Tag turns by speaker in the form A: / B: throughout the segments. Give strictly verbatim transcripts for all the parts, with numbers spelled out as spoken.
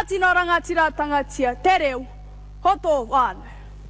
A: tino rangatira tangatia te reo, hoto wānu.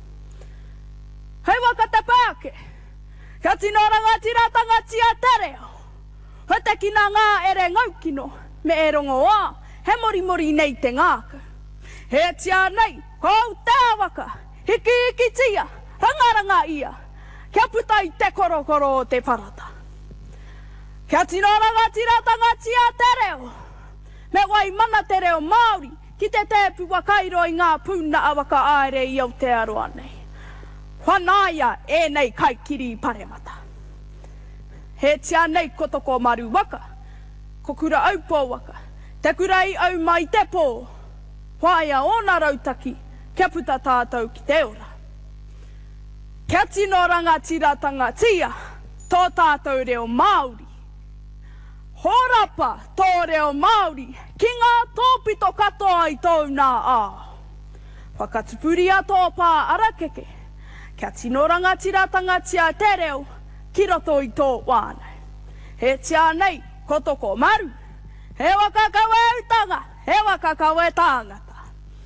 A: Hei waka te pāke, kia tino rangatira tangatia te reo, he te kina ngā ere ngaukino, me e rongo wā, he mori mori nei te ngāka. He tia nei, kou te awaka, hiki hiki tia, rangaranga ia, kia puta i te korokoro o te parata. Kia tino rangatira tangatia te reo, me wai mana te reo Māori, ki te tēpu wakairo i ngā pūna awaka aere i Aotearoa nei. Whanaia e nei kai kiri paremata. He tia nei kotoko maru waka, ko kura au pō waka, te kura i au mai te pō, whaia ona rautaki, kia puta tātou ki te ora. Kia tino rangatira tangatia, tō tātou reo Māori. Horapa tō reo Māori, ki ngā tōpito katoa i tōu nā ā. Whakatupuria tō pā arakeke, kia tino rangatira tangatia te reo, ki roto i tō wānau. He tia nei, kotoko maru, he waka kawe utanga, he waka kawe tāngata.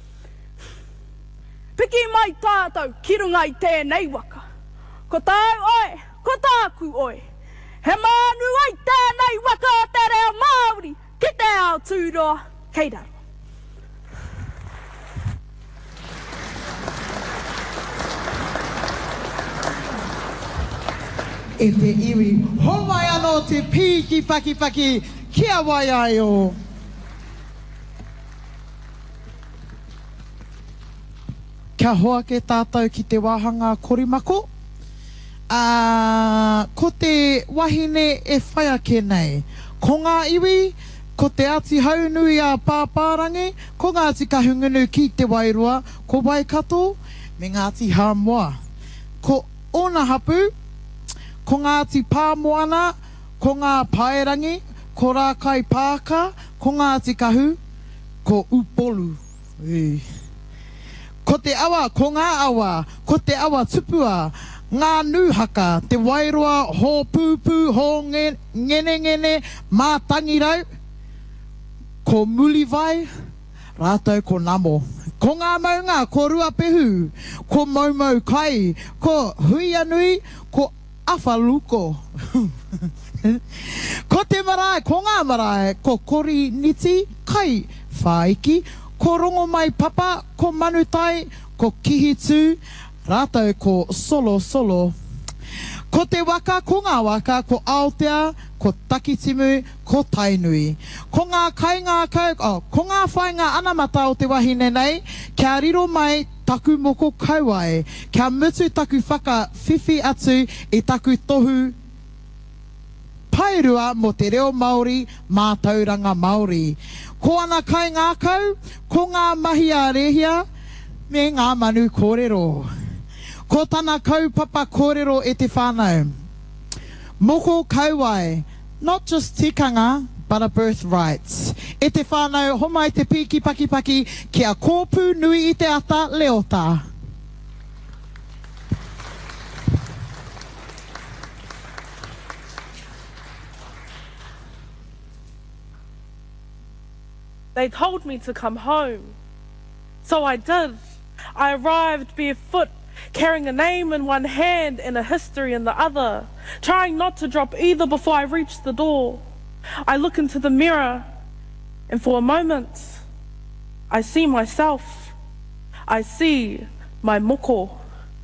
A: Piki mai tātou ki runga i tēnei waka, ko tāu oe, ko tāku oe. He mānu ai tēnei waka o te reo Māori, ki te ao tūroa, kei raro.
B: E te iwi, howai anō te pīki paki paki, kia wai ai o. Kia hoa ke tātou ki te wāhanga korimako. Uh, ko te wahine e whai ake nei. Ko ngā iwi, ko te ati haunui a pāpārangi, ko ngā ati kahungunu ki te wairua, ko waikato, me ngā ati hāmoa. Ko ona hapu, ko ngā ati pāmoana, ko ngā paerangi, ko rākai pāka, ko ngā ati kahu, ko upolu. Ui. Ko te awa, ko ngā awa, ko te awa tupua, ngā nūhaka, te wairua, hō pūpū, hō ngene ngene, mā tangirau, ko muliwai, rātou ko namo. Ko ngā maunga, ko ruapehu, ko maumau kai, ko huianui, ko awhaluko. Ko te marae, ko ngā marae, ko kori niti, kai whaiki, ko rongo mai papa, ko manutai, ko kihitu, rātou ko solo solo. Ko te waka, ko ngā waka, ko Aotea, ko Takitimu, ko Tainui. Ko ngā kainga kau, oh, ko ngā whainga anamata o te wahine nei, kia riro mai taku moko kauai, kia mutu taku whaka whiwhi atu i taku tohu pairua mo te reo Māori, mā tauranga Māori. Ko ana kai ngā kau, ko ngā mahi a rehia, me ngā manu kōrero. Ko tana kaupapa kōrero e te whānau. Moko kauai, not just tikanga, but a birthright. E te whānau, homai te piki paki paki, kia kōpū nui i te ata leota.
C: They told me to come home. So I did. I arrived barefoot, carrying a name in one hand and a history in the other, trying not to drop either before I reached the door. I look into the mirror, and for a moment, I see myself. I see my moko.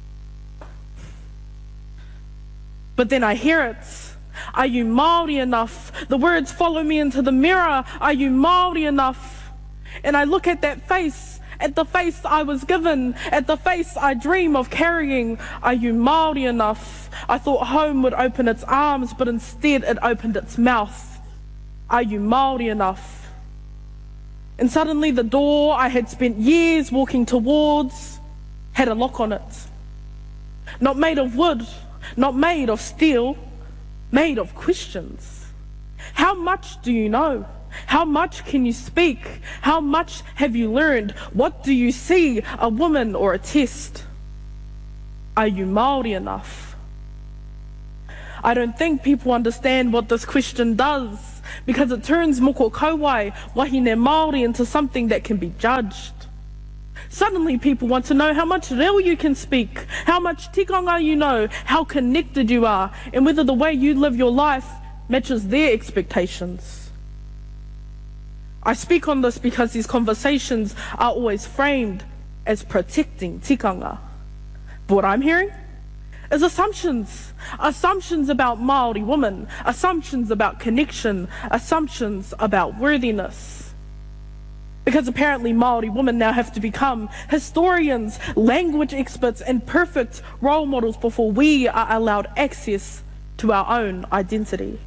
C: But then I hear it. Are you Māori enough? The words follow me into the mirror. Are you Māori enough? And I look at that face, at the face I was given, at the face I dream of carrying. Are you Māori enough? I thought home would open its arms, but instead it opened its mouth. Are you Māori enough? And suddenly the door I had spent years walking towards had a lock on it. Not made of wood, not made of steel, made of questions. How much do you know? How much can you speak? How much have you learned? What do you see, a woman or a test? Are you Māori enough? I don't think people understand what this question does. because it turns moko kauai, wahine Māori, into something that can be judged. Suddenly people want to know how much reo you can speak, how much tikanga you know, how connected you are, and whether the way you live your life matches their expectations. I speak on this because these conversations are always framed as protecting tikanga. But what I'm hearing is assumptions. Assumptions about Māori women, assumptions about connection, assumptions about worthiness. Because apparently Māori women now have to become historians, language experts, and perfect role models before we are allowed access to our own identity.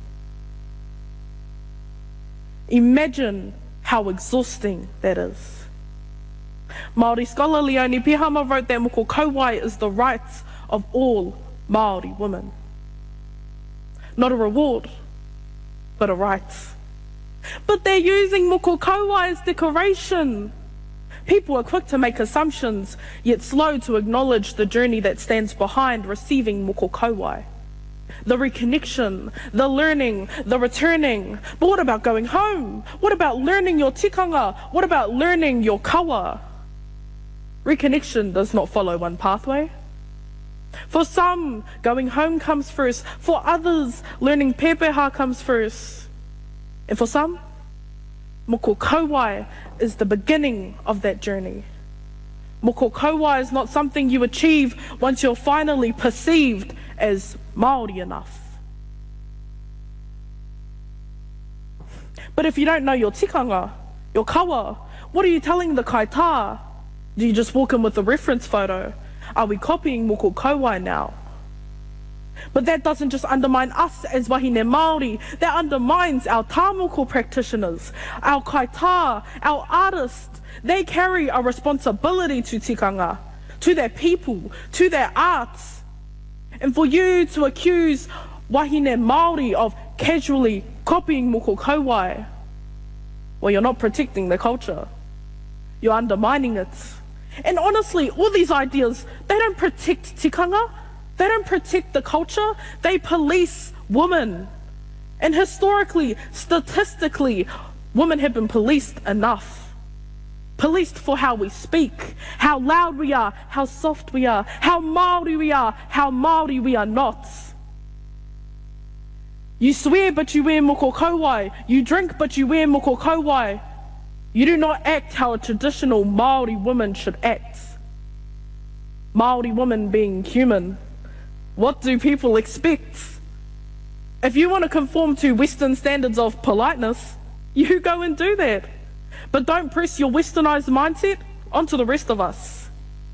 C: Imagine how exhausting that is. Māori scholar Leonie Pihama wrote that moko kauai is the rights of all Māori women. Not a reward, but a right. But they're using moko kauai as decoration. People are quick to make assumptions, yet slow to acknowledge the journey that stands behind receiving moko kauai. The reconnection, the learning, the returning. But what about going home? What about learning your tikanga? What about learning your kawa? Reconnection does not follow one pathway. For some, going home comes first. For others, learning pepeha comes first. And for some, moko kauai is the beginning of that journey. Moko kauai is not something you achieve once you're finally perceived as Māori enough. But if you don't know your tikanga, your kawa, what are you telling the kaitā? Do you just walk in with a reference photo? Are we copying moko kauai now? But that doesn't just undermine us as wahine Māori, that undermines our tāmoko practitioners, our kaitā, our artists. They carry a responsibility to tikanga, to their people, to their arts. And for you to accuse wahine Māori of casually copying moko kauai, well, you're not protecting the culture. You're undermining it. And honestly, all these ideas, they don't protect tikanga. They don't protect the culture. They police women. And historically, statistically, women have been policed enough. Policed for how we speak, how loud we are, how soft we are, how Māori we are, how Māori we are not. You swear but you wear moko kauai. You drink but you wear moko kauai. You do not act how a traditional Māori woman should act. Māori woman being human. What do people expect? If you want to conform to Western standards of politeness, you go and do that. But don't press your westernized mindset onto the rest of us.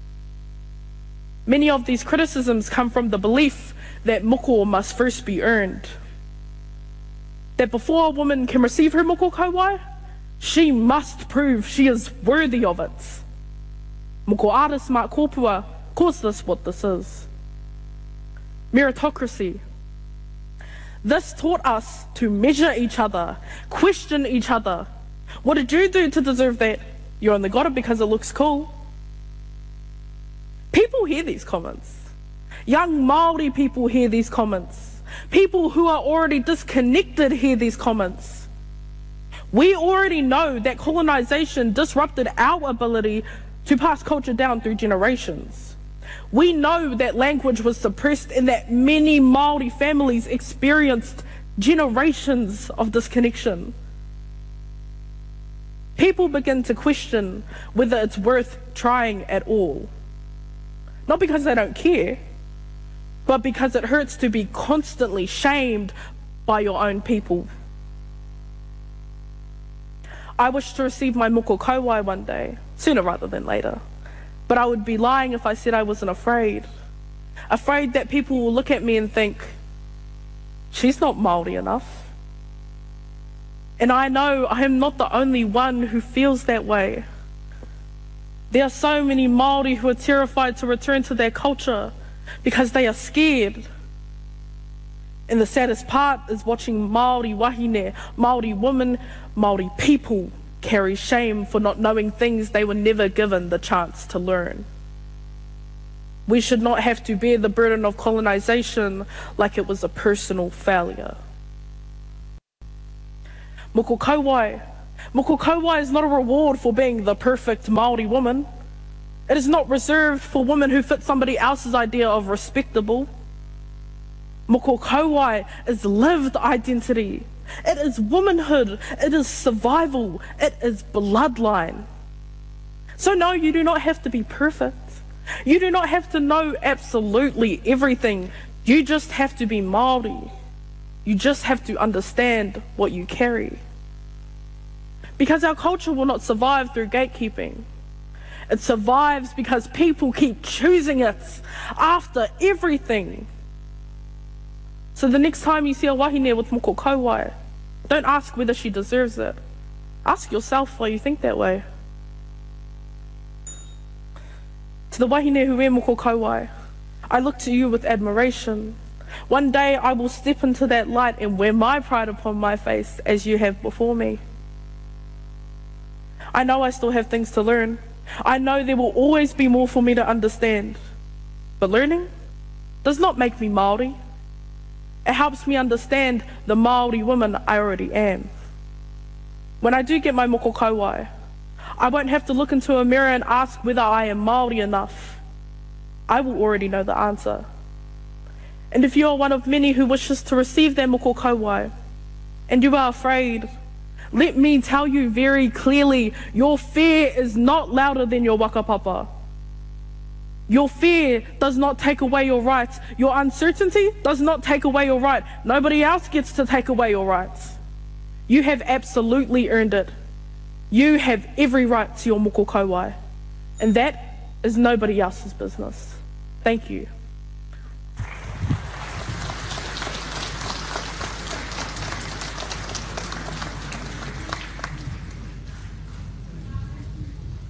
C: Many of these criticisms come from the belief that moko must first be earned. That before a woman can receive her moko kauai, she must prove she is worthy of it. Moko artist Mark Kopua calls this what this is. Meritocracy. This taught us to measure each other, question each other. What did you do to deserve that? You only got it because it looks cool. People hear these comments. Young Māori people hear these comments. People who are already disconnected hear these comments. We already know that colonization disrupted our ability to pass culture down through generations. We know that language was suppressed and that many Māori families experienced generations of disconnection. People begin to question whether it's worth trying at all. Not because they don't care, but because it hurts to be constantly shamed by your own people. I wish to receive my moko kauai one day, sooner rather than later. But I would be lying if I said I wasn't afraid. Afraid that people will look at me and think, she's not Māori enough. And I know I am not the only one who feels that way. There are so many Māori who are terrified to return to their culture because they are scared. And the saddest part is watching Māori wahine, Māori women, Māori people carry shame for not knowing things they were never given the chance to learn. We should not have to bear the burden of colonization like it was a personal failure. Moko kauai. Moko kauai is not a reward for being the perfect Māori woman. It is not reserved for women who fit somebody else's idea of respectable. Moko kauai is lived identity. It is womanhood. It is survival. It is bloodline. So no, you do not have to be perfect. You do not have to know absolutely everything. You just have to be Māori. You just have to understand what you carry. Because our culture will not survive through gatekeeping. It survives because people keep choosing it after everything. So the next time you see a wahine with moko kauai, don't ask whether she deserves it. Ask yourself why you think that way. To the wahine who wear moko kauai, I look to you with admiration. One day I will step into that light and wear my pride upon my face as you have before me. I know I still have things to learn. I know there will always be more for me to understand. But learning does not make me Māori. It helps me understand the Māori woman I already am. When I do get my moko kauai, I won't have to look into a mirror and ask whether I am Māori enough. I will already know the answer. And if you are one of many who wishes to receive their moko kauai, and you are afraid, let me tell you very clearly, your fear is not louder than your wakapapa. Your fear does not take away your rights. Your uncertainty does not take away your right. Nobody else gets to take away your rights. You have absolutely earned it. You have every right to your moko kauai. And that is nobody else's business. Thank you.